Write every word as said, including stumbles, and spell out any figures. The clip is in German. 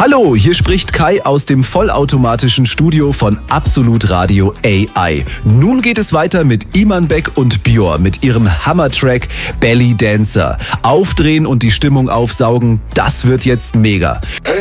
Hallo, hier spricht Kai aus dem vollautomatischen Studio von Absolut Radio A I. Nun geht es weiter mit Iman Beck und Björ mit ihrem Hammertrack Belly Dancer. Aufdrehen und die Stimmung aufsaugen, das wird jetzt mega.